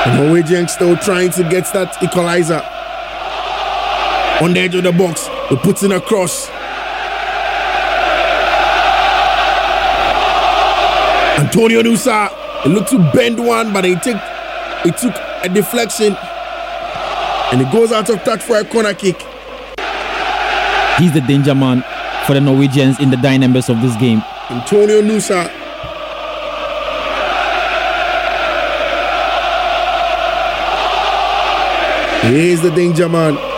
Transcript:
The Norwegians still trying to get that equalizer. On the edge of the box, he puts in a cross. Antonio Nusa, he looked to bend one, but he took a deflection. And he goes out of touch for a corner kick. He's the danger man for the Norwegians in the dynamics of this game. Antonio Nusa. He is the danger man.